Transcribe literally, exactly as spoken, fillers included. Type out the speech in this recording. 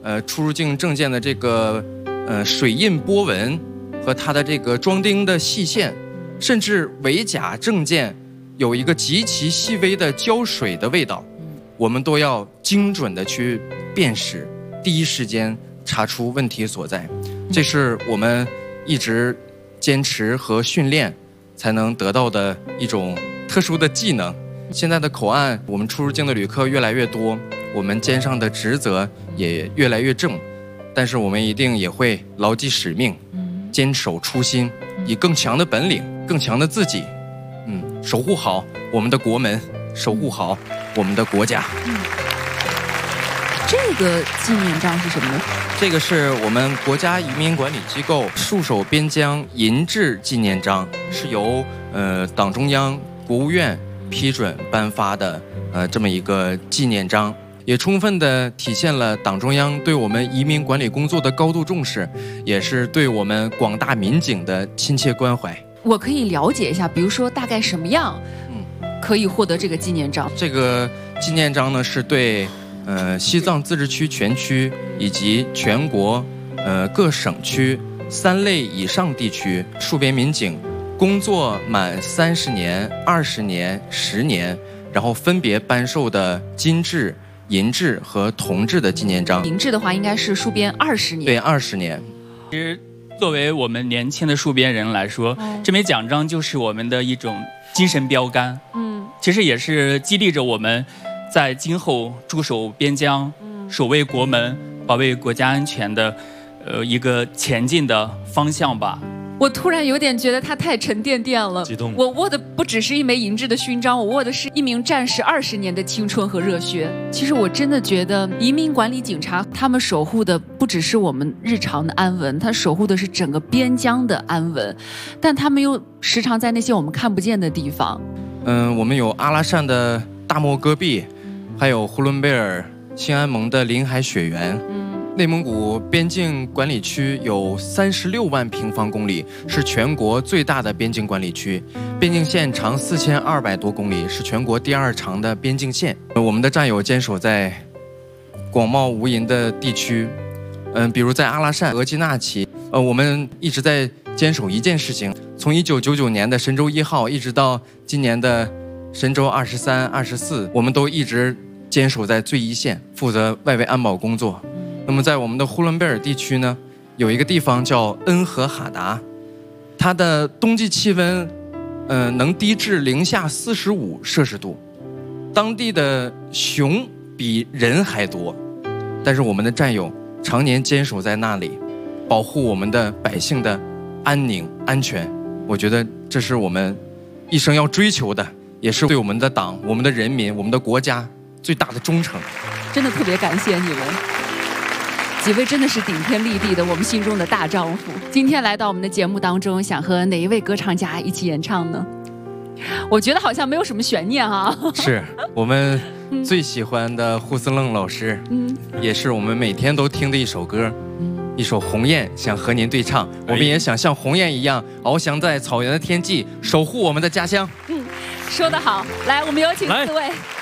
呃出入境证件的这个呃水印波纹和它的这个装订的细线，甚至伪假证件有一个极其细微的胶水的味道，我们都要精准的去辨识，第一时间查出问题所在。这是我们一直坚持和训练才能得到的一种特殊的技能。现在的口岸，我们出入境的旅客越来越多，我们肩上的职责也越来越重，但是我们一定也会牢记使命，坚守初心，以更强的本领、更强的自己，嗯，守护好我们的国门，守护好我们的国家。 嗯，这个纪念章是什么呢？ 这个是我们国家移民管理机构戍守边疆银质纪念章，是由呃党中央、国务院批准颁发的呃这么一个纪念章，也充分的体现了党中央对我们移民管理工作的高度重视，也是对我们广大民警的亲切关怀。 我可以了解一下，比如说大概什么样，嗯，可以获得这个纪念章？ 这个纪念章呢，是对呃西藏自治区全区以及全国呃各省区三类以上地区戍边民警工作满三十年、二十年、十年，然后分别颁授的金质、银质和铜质的纪念章。 银质的话，应该是戍边二十年。 对，二十年。 其实，作为我们年轻的戍边人来说，哦、这枚奖章就是我们的一种精神标杆。嗯，其实也是激励着我们在今后驻守边疆、嗯、守卫国门、保卫国家安全的，呃，一个前进的方向吧。 我突然有点觉得他太沉甸甸了， 激动。 我握的不只是一枚银质的勋章，我握的是一名战士二十年的青春和热血。其实我真的觉得，移民管理警察他们守护的不只是我们日常的安稳，他守护的是整个边疆的安稳，但他们又时常在那些我们看不见的地方。 嗯，我们有阿拉善的大漠戈壁，还有呼伦贝尔、兴安盟的林海雪原。嗯。内蒙古边境管理区有三十六万平方公里，是全国最大的边境管理区。边境线长四千二百多公里，是全国第二长的边境线。我们的战友坚守在广袤无垠的地区，嗯，比如在阿拉善、额济纳旗，呃，我们一直在坚守一件事情。从一九九九年的神舟一号，一直到今年的神舟二十三、二十四，我们都一直坚守在最一线，负责外围安保工作。那么在我们的呼伦贝尔地区呢，有一个地方叫恩和哈达，它的冬季气温，呃，能低至零下四十五摄氏度，当地的熊比人还多，但是我们的战友常年坚守在那里，保护我们的百姓的安宁安全。我觉得这是我们一生要追求的，也是对我们的党、我们的人民、我们的国家最大的忠诚。 真的特别感谢你们。几位真的是顶天立地的我们心中的大丈夫。今天来到我们的节目当中，想和哪一位歌唱家一起演唱呢？我觉得好像没有什么悬念哈。 是我们最喜欢的呼斯楞老师，嗯，也是我们每天都听的一首歌，嗯，一首《鸿雁》，想和您对唱。我们也想像鸿雁一样翱翔在草原的天际，守护我们的家乡。 嗯，说得好。来，我们有请四位。